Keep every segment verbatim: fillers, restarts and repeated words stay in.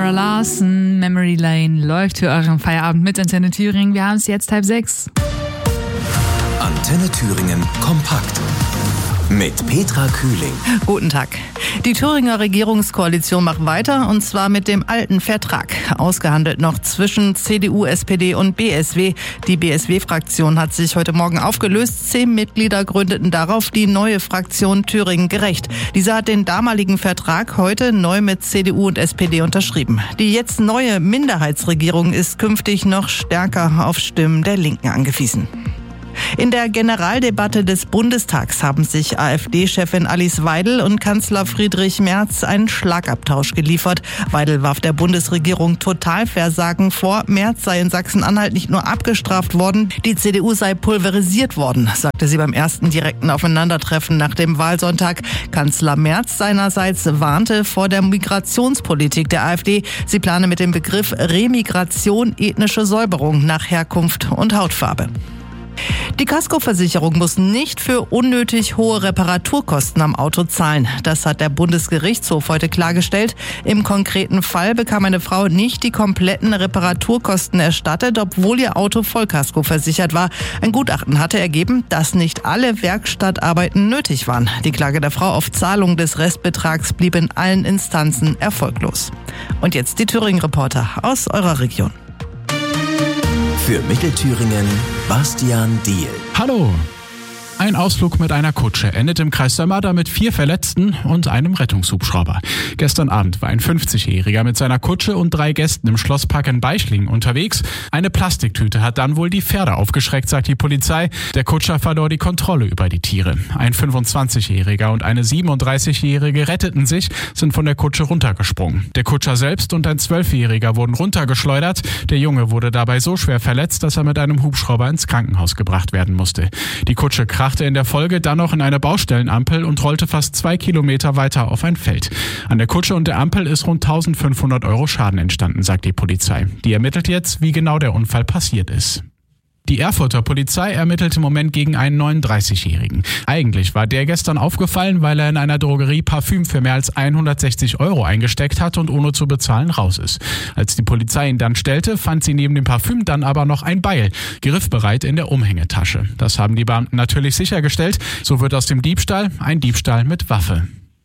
Zara Larsson, Memory Lane läuft für euren Feierabend mit Antenne Thüringen. Wir haben es jetzt halb sechs. Antenne Thüringen kompakt mit Petra Kühling. Guten Tag. Die Thüringer Regierungskoalition macht weiter, und zwar mit dem alten Vertrag. Ausgehandelt noch zwischen C D U, S P D und B S W. Die B S W-Fraktion hat sich heute Morgen aufgelöst. Zehn Mitglieder gründeten darauf die neue Fraktion Thüringen gerecht. Diese hat den damaligen Vertrag heute neu mit C D U und S P D unterschrieben. Die jetzt neue Minderheitsregierung ist künftig noch stärker auf Stimmen der Linken angewiesen. In der Generaldebatte des Bundestags haben sich AfD-Chefin Alice Weidel und Kanzler Friedrich Merz einen Schlagabtausch geliefert. Weidel warf der Bundesregierung Totalversagen vor. Merz sei in Sachsen-Anhalt nicht nur abgestraft worden, die C D U sei pulverisiert worden, sagte sie beim ersten direkten Aufeinandertreffen nach dem Wahlsonntag. Kanzler Merz seinerseits warnte vor der Migrationspolitik der AfD. Sie plane mit dem Begriff Remigration ethnische Säuberung nach Herkunft und Hautfarbe. Die Kaskoversicherung muss nicht für unnötig hohe Reparaturkosten am Auto zahlen. Das hat der Bundesgerichtshof heute klargestellt. Im konkreten Fall bekam eine Frau nicht die kompletten Reparaturkosten erstattet, obwohl ihr Auto Vollkasko versichert war. Ein Gutachten hatte ergeben, dass nicht alle Werkstattarbeiten nötig waren. Die Klage der Frau auf Zahlung des Restbetrags blieb in allen Instanzen erfolglos. Und jetzt die Thüringen-Reporter aus eurer Region. Für Mittelthüringen Bastian Diehl. Hallo! Ein Ausflug mit einer Kutsche endet im Kreis Sömmerda mit vier Verletzten und einem Rettungshubschrauber. Gestern Abend war ein fünfzigjähriger mit seiner Kutsche und drei Gästen im Schlosspark in Beichlingen unterwegs. Eine Plastiktüte hat dann wohl die Pferde aufgeschreckt, sagt die Polizei. Der Kutscher verlor die Kontrolle über die Tiere. Ein fünfundzwanzigjähriger und eine siebenunddreißigjährige retteten sich, sind von der Kutsche runtergesprungen. Der Kutscher selbst und ein zwölfjähriger wurden runtergeschleudert. Der Junge wurde dabei so schwer verletzt, dass er mit einem Hubschrauber ins Krankenhaus gebracht werden musste. Die Kutsche krachte in der Folge dann noch in eine Baustellenampel und rollte fast zwei Kilometer weiter auf ein Feld. An der Kutsche und der Ampel ist rund eintausendfünfhundert Euro Schaden entstanden, sagt die Polizei. Die ermittelt jetzt, wie genau der Unfall passiert ist. Die Erfurter Polizei ermittelt im Moment gegen einen neununddreißigjährigen. Eigentlich war der gestern aufgefallen, weil er in einer Drogerie Parfüm für mehr als hundertsechzig Euro eingesteckt hat und ohne zu bezahlen raus ist. Als die Polizei ihn dann stellte, fand sie neben dem Parfüm dann aber noch ein Beil, griffbereit in der Umhängetasche. Das haben die Beamten natürlich sichergestellt. So wird aus dem Diebstahl ein Diebstahl mit Waffe.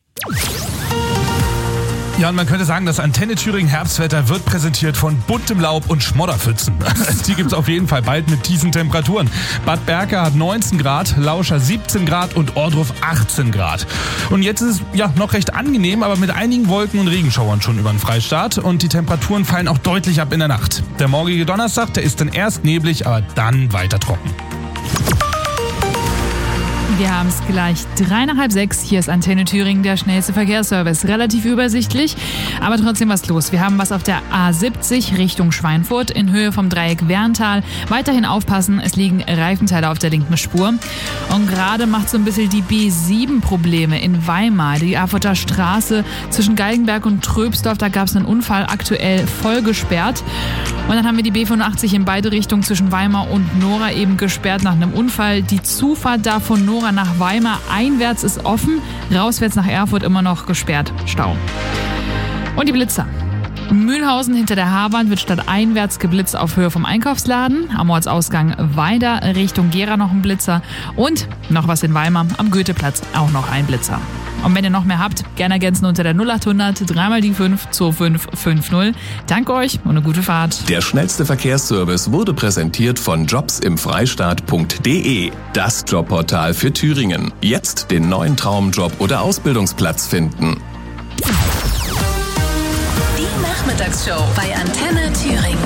Ja, und man könnte sagen, das Antenne Thüringen Herbstwetter wird präsentiert von buntem Laub und Schmodderpfützen. Die gibt's auf jeden Fall bald mit diesen Temperaturen. Bad Berka hat neunzehn Grad, Lauscher siebzehn Grad und Ohrdruf achtzehn Grad. Und jetzt ist es ja noch recht angenehm, aber mit einigen Wolken und Regenschauern schon über den Freistaat. Und die Temperaturen fallen auch deutlich ab in der Nacht. Der morgige Donnerstag, der ist dann erst neblig, aber dann weiter trocken. Wir haben es gleich drei nach halb sechs. Hier ist Antenne Thüringen, der schnellste Verkehrsservice. Relativ übersichtlich, aber trotzdem was los. Wir haben was auf der A siebzig Richtung Schweinfurt in Höhe vom Dreieck Werntal. Weiterhin aufpassen, es liegen Reifenteile auf der linken Spur. Und gerade macht so ein bisschen die B sieben Probleme in Weimar. Die Erfurter Straße zwischen Galgenberg und Tröbsdorf, da gab es einen Unfall, aktuell voll gesperrt. Und dann haben wir die B fünfundachtzig in beide Richtungen zwischen Weimar und Nora eben gesperrt nach einem Unfall. Die Zufahrt da von Nora nach Weimar einwärts ist offen, rauswärts nach Erfurt immer noch gesperrt. Stau. Und die Blitzer. Mühlhausen hinter der Haarwand wird statt einwärts geblitzt auf Höhe vom Einkaufsladen. Am Ortsausgang Weida Richtung Gera noch ein Blitzer. Und noch was in Weimar, am Goetheplatz auch noch ein Blitzer. Und wenn ihr noch mehr habt, gerne ergänzen unter der null achthundert drei mal die fünf zwei fünf fünf null. Danke euch und eine gute Fahrt. Der schnellste Verkehrsservice wurde präsentiert von jobs im freistaat punkt de. Das Jobportal für Thüringen. Jetzt den neuen Traumjob oder Ausbildungsplatz finden. Die Nachmittagsshow bei Antenne Thüringen.